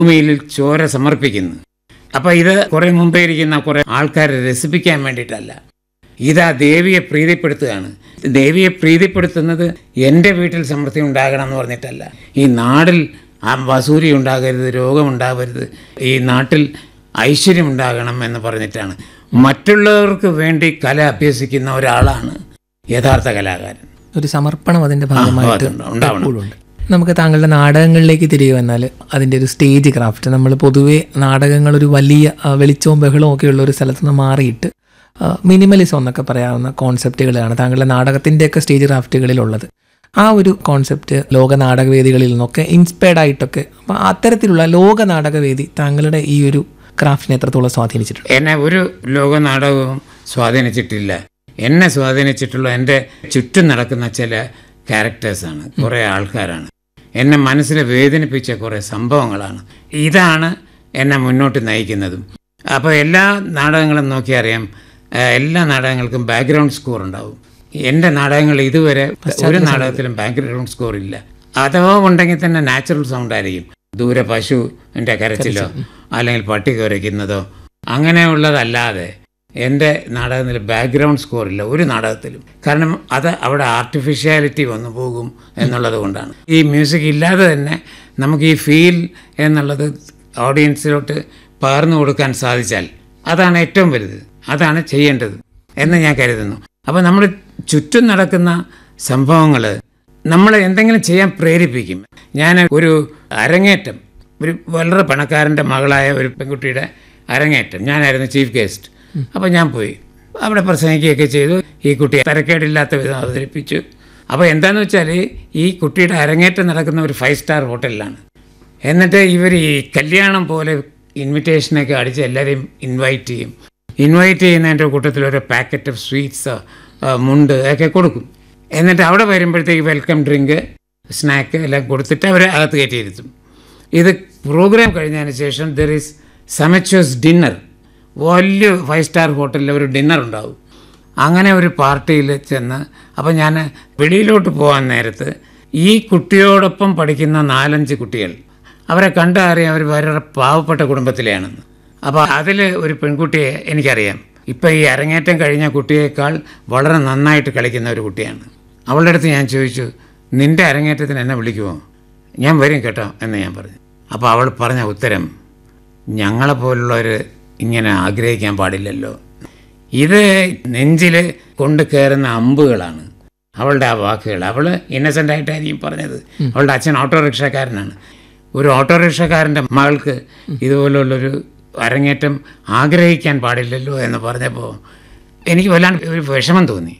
ഭൂമിയിൽ ചോര സമർപ്പിക്കുന്നു. അപ്പോൾ ഇത് കുറേ മുമ്പേ ഇരിക്കുന്ന കുറേ ആൾക്കാരെ രസിപ്പിക്കാൻ വേണ്ടിയിട്ടല്ല, ഇതാ ദേവിയെ പ്രീതിപ്പെടുത്തുകയാണ്. ദേവിയെ പ്രീതിപ്പെടുത്തുന്നത് എൻ്റെ വീട്ടിൽ സമൃദ്ധി ഉണ്ടാകണം എന്ന് പറഞ്ഞിട്ടല്ല, ഈ നാടിൽ വസൂരി ഉണ്ടാകരുത്, രോഗമുണ്ടാകരുത്, ഈ നാട്ടിൽ ഐശ്വര്യം ഉണ്ടാകണം എന്ന് പറഞ്ഞിട്ടാണ്. മറ്റുള്ളവർക്ക് വേണ്ടി കല അഭ്യസിക്കുന്ന ഒരാളാണ് യഥാർത്ഥ കലാകാരൻ. ഒരു സമർപ്പണം അതിൻ്റെ ഭാഗമായിട്ട് ഉണ്ടാവണം. നമുക്ക് താങ്കളുടെ നാടകങ്ങളിലേക്ക് തിരികെ വന്നാൽ അതിൻ്റെ ഒരു സ്റ്റേജ് ക്രാഫ്റ്റ്, നമ്മൾ പൊതുവേ നാടകങ്ങൾ ഒരു വലിയ വെളിച്ചവും ബഹളവും ഒക്കെ ഉള്ള ഒരു സ്ഥലത്ത് നിന്ന് മാറിയിട്ട് മിനിമലിസം എന്നൊക്കെ പറയാവുന്ന കോൺസെപ്റ്റുകളാണ് താങ്കളുടെ നാടകത്തിൻ്റെയൊക്കെ സ്റ്റേജ് ക്രാഫ്റ്റുകളിലുള്ളത്. ആ ഒരു കോൺസെപ്റ്റ് ലോക നാടകവേദികളിൽ നിന്നൊക്കെ ഇൻസ്പയർഡ് ആയിട്ടൊക്കെ, അപ്പോൾ അത്തരത്തിലുള്ള ലോക നാടകവേദി താങ്കളുടെ ഈ ഒരു ക്രാഫ്റ്റിനെ എത്രത്തോളം സ്വാധീനിച്ചിട്ടുണ്ട്? എന്നെ ഒരു ലോക നാടകവും സ്വാധീനിച്ചിട്ടില്ല. എന്നെ സ്വാധീനിച്ചിട്ടുള്ള എൻ്റെ ചുറ്റും നടക്കുന്ന ചില ക്യാരക്ടേഴ്സാണ്, കുറേ ആൾക്കാരാണ്, എന്നെ മനസ്സിൽ വേദനിപ്പിച്ച കുറേ സംഭവങ്ങളാണ്. ഇതാണ് എന്നെ മുന്നോട്ട് നയിക്കുന്നതും. അപ്പോൾ എല്ലാ നാടകങ്ങളും നോക്കിയറിയാം, എല്ലാ നാടകങ്ങൾക്കും ബാക്ക്ഗ്രൗണ്ട് സ്കോർ ഉണ്ടാവും. എൻ്റെ നാടകങ്ങൾ ഇതുവരെ ഒരു നാടകത്തിലും ബാക്ക്ഗ്രൗണ്ട് സ്കോർ ഇല്ല. അഥവാ ഉണ്ടെങ്കിൽ തന്നെ നാച്ചുറൽ സൗണ്ട് ആയിരിക്കും. ദൂരെ പശുവിൻ്റെ കരച്ചിലോ അല്ലെങ്കിൽ പട്ടി കുരയ്ക്കുന്നതോ അങ്ങനെയുള്ളതല്ലാതെ എൻ്റെ നാടകത്തിൽ ബാക്ക്ഗ്രൗണ്ട് സ്കോർ ഇല്ല ഒരു നാടകത്തിലും. കാരണം അത് അവിടെ ആർട്ടിഫിഷ്യാലിറ്റി വന്നു പോകും എന്നുള്ളത് കൊണ്ടാണ്. ഈ മ്യൂസിക് ഇല്ലാതെ തന്നെ നമുക്ക് ഈ ഫീൽ എന്നുള്ളത് ഓഡിയൻസിലോട്ട് പകർന്നു കൊടുക്കാൻ സാധിച്ചാൽ അതാണ് ഏറ്റവും വലുത്, അതാണ് ചെയ്യേണ്ടത് എന്ന് ഞാൻ കരുതുന്നു. അപ്പോൾ നമ്മൾ ചുറ്റും നടക്കുന്ന സംഭവങ്ങൾ നമ്മളെ എന്തെങ്കിലും ചെയ്യാൻ പ്രേരിപ്പിക്കും. ഞാൻ ഒരു അരങ്ങേറ്റം, ഒരു വളരെ പണക്കാരൻ്റെ മകളായ ഒരു പെൺകുട്ടിയുടെ അരങ്ങേറ്റം, ഞാനായിരുന്നു ചീഫ് ഗസ്റ്റ്. അപ്പോൾ ഞാൻ പോയി അവിടെ പ്രസംഗിക്കുകയൊക്കെ ചെയ്തു. ഈ കുട്ടിയെ തരക്കേടില്ലാത്ത വിധം അവതരിപ്പിച്ചു. അപ്പോൾ എന്താണെന്ന് വെച്ചാൽ ഈ കുട്ടിയുടെ അരങ്ങേറ്റം നടക്കുന്ന ഒരു 5 സ്റ്റാർ ഹോട്ടലിലാണ്. എന്നിട്ട് ഇവർ ഈ കല്യാണം പോലെ ഇൻവിറ്റേഷനൊക്കെ അടിച്ച് എല്ലാവരെയും ഇൻവൈറ്റ് ചെയ്യും. ഇൻവൈറ്റ് ചെയ്യുന്നതിൻ്റെ കൂട്ടത്തിൽ ഒരു പാക്കറ്റ് ഓഫ് സ്വീറ്റ്സ്, മുണ്ട് ഒക്കെ കൊടുക്കും. എന്നിട്ട് അവിടെ വരുമ്പോഴത്തേക്ക് വെൽക്കം ഡ്രിങ്ക്, സ്നാക്ക് എല്ലാം കൊടുത്തിട്ട് അവരെ അകത്ത് കയറ്റിയിരുത്തും. ഇത് പ്രോഗ്രാം കഴിഞ്ഞതിന് ശേഷം ദർ ഈസ് സമച്വസ് ഡിന്നർ. വലിയ 5 സ്റ്റാർ ഹോട്ടലിൽ ഒരു ഡിന്നർ ഉണ്ടാവും. അങ്ങനെ ഒരു പാർട്ടിയിൽ ചെന്ന്, അപ്പോൾ ഞാൻ വെളിയിലോട്ട് പോകാൻ നേരത്ത് ഈ കുട്ടിയോടൊപ്പം പഠിക്കുന്ന 4-5 കുട്ടികൾ, അവരെ കണ്ടാൽ അറിയാം അവർ വളരെ പാവപ്പെട്ട കുടുംബത്തിലെയാണെന്ന്. അപ്പോൾ അതിൽ ഒരു പെൺകുട്ടിയെ എനിക്കറിയാം. ഇപ്പോൾ ഈ അരങ്ങേറ്റം കഴിഞ്ഞ കുട്ടിയേക്കാൾ വളരെ നന്നായിട്ട് കളിക്കുന്ന ഒരു കുട്ടിയാണ്. അവളുടെ അടുത്ത് ഞാൻ ചോദിച്ചു, നിൻ്റെ അരങ്ങേറ്റത്തിന് എന്നെ വിളിക്കുമോ? ഞാൻ വരും കേട്ടോ എന്ന് ഞാൻ പറഞ്ഞു. അപ്പോൾ അവൾ പറഞ്ഞ ഉത്തരം, ഞങ്ങളെപ്പോലുള്ളവർ ഇങ്ങനെ ആഗ്രഹിക്കാൻ പാടില്ലല്ലോ. ഇത് നെഞ്ചിൽ കൊണ്ട് കയറുന്ന അമ്പുകളാണ് അവളുടെ ആ വാക്കുകൾ. അവൾ ഇന്നസെൻ്റായിട്ടായിരിക്കും പറഞ്ഞത്. അവളുടെ അച്ഛൻ ഓട്ടോറിക്ഷക്കാരനാണ്. ഒരു ഓട്ടോറിക്ഷക്കാരൻ്റെ മകൾക്ക് ഇതുപോലുള്ളൊരു അരങ്ങേറ്റം ആഗ്രഹിക്കാൻ പാടില്ലല്ലോ എന്ന് പറഞ്ഞപ്പോൾ എനിക്ക് വല്ലാണ്ട് ഒരു വിഷമം തോന്നി.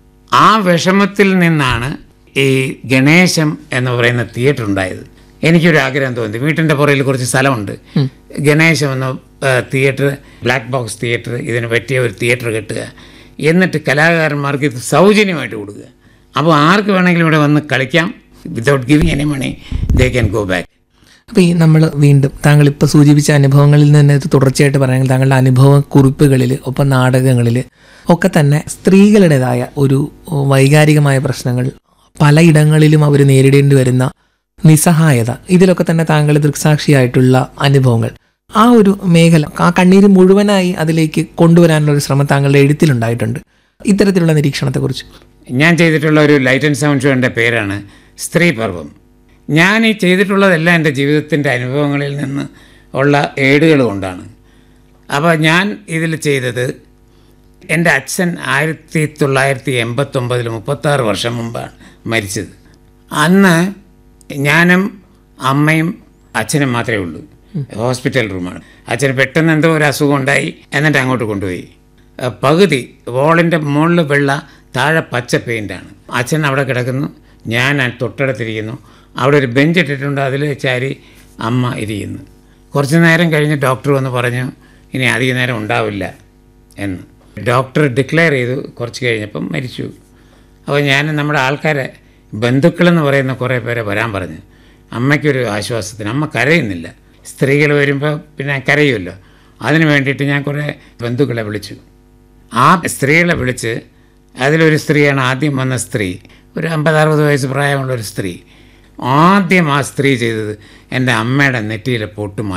ആ വിഷമത്തിൽ നിന്നാണ് ഈ ഗണേശം എന്ന് പറയുന്ന തിയേറ്റർ ഉണ്ടായത്. എനിക്കൊരു ആഗ്രഹം തോന്നി, വീട്ടിൻ്റെ പുറകിൽ കുറച്ച് സ്ഥലമുണ്ട്, ഗണേശം എന്ന തിയേറ്റർ, ബ്ലാക്ക് ബോക്സ് തിയേറ്റർ, ഇതിന് പറ്റിയ ഒരു തിയേറ്റർ കെട്ടുക, എന്നിട്ട് കലാകാരന്മാർക്ക് ഇത് സൗജന്യമായിട്ട് കൊടുക്കുക. അപ്പോൾ ആർക്ക് വേണമെങ്കിലും ഇവിടെ വന്ന് കളിക്കാം, without giving any money they can go back. അപ്പോൾ ഈ നമ്മൾ വീണ്ടും താങ്കൾ ഇപ്പോൾ സൂചിപ്പിച്ച അനുഭവങ്ങളിൽ നിന്ന് തുടർച്ചയായിട്ട് പറയുകയാണെങ്കിൽ താങ്കളുടെ അനുഭവ കുറിപ്പുകളിൽ ഒപ്പം നാടകങ്ങളിൽ ഒക്കെ തന്നെ സ്ത്രീകളുടേതായ ഒരു വൈകാരികമായ പ്രശ്നങ്ങൾ, പലയിടങ്ങളിലും അവർ നേരിടേണ്ടി വരുന്ന നിസ്സഹായത, ഇതിലൊക്കെ തന്നെ താങ്കൾ ദൃക്സാക്ഷിയായിട്ടുള്ള അനുഭവങ്ങൾ, ആ ഒരു മേഖല, ആ കണ്ണീര് മുഴുവനായി അതിലേക്ക് കൊണ്ടുവരാനുള്ള ഒരു ശ്രമം താങ്കളുടെ എഴുത്തിലുണ്ടായിട്ടുണ്ട്. ഇത്തരത്തിലുള്ള നിരീക്ഷണത്തെക്കുറിച്ച് ഞാൻ ചെയ്തിട്ടുള്ള ഒരു ലൈറ്റ് ആൻഡ് സൗണ്ട് ഷോൻ്റെ പേരാണ് സ്ത്രീ പർവം. ഞാൻ ഈ ചെയ്തിട്ടുള്ളതെല്ലാം എൻ്റെ ജീവിതത്തിൻ്റെ അനുഭവങ്ങളിൽ നിന്ന് ഉള്ള ഏടുകൾ കൊണ്ടാണ്. അപ്പോൾ ഞാൻ ഇതിൽ ചെയ്തത്, എൻ്റെ അച്ഛൻ 1989 36 വർഷം മുമ്പാണ് മരിച്ചത്. അന്ന് ഞാനും അമ്മയും അച്ഛനും മാത്രമേ ഉള്ളൂ. ഹോസ്പിറ്റൽ റൂമാണ്. അച്ഛന് പെട്ടെന്ന് എന്തോ ഒരു അസുഖം ഉണ്ടായി, എന്നിട്ട് അങ്ങോട്ട് കൊണ്ടുപോയി. പകുതി വോളിൻ്റെ മുകളിൽ വെള്ള, താഴെ പച്ച പെയിൻ്റാണ്. അച്ഛൻ അവിടെ കിടക്കുന്നു, ഞാൻ തൊട്ടടുത്തിരിക്കുന്നു. അവിടെ ഒരു ബെഞ്ച് ഇട്ടിട്ടുണ്ട്, അതിൽ ചാരി അമ്മ ഇരിക്കുന്നു. കുറച്ച് നേരം കഴിഞ്ഞ് ഡോക്ടർ വന്ന് പറഞ്ഞു, ഇനി അധിക നേരം ഉണ്ടാവില്ല എന്ന്. ഡോക്ടർ ഡിക്ലെയർ ചെയ്തു. കുറച്ച് കഴിഞ്ഞപ്പം മരിച്ചു. അപ്പോൾ ഞാൻ നമ്മുടെ ആൾക്കാരെ, ബന്ധുക്കളെന്ന് പറയുന്ന കുറേ പേരെ വരാൻ പറഞ്ഞു. അമ്മയ്ക്കൊരു ആശ്വാസത്തിന്. അമ്മ കരയുന്നില്ല. സ്ത്രീകൾ വരുമ്പോൾ പിന്നെ കരയുമല്ലോ. അതിന് വേണ്ടിയിട്ട് ഞാൻ കുറേ ബന്ധുക്കളെ വിളിച്ചു. ആ സ്ത്രീകളെ വിളിച്ച്, അതിലൊരു സ്ത്രീയാണ് ആദ്യം വന്ന സ്ത്രീ, ഒരു 50-60 വയസ്സ് പ്രായമുള്ളൊരു സ്ത്രീ. ആദ്യം ആ സ്ത്രീ ചെയ്തത് എൻ്റെ അമ്മയുടെ നെറ്റിയിലെ പൊട്ട്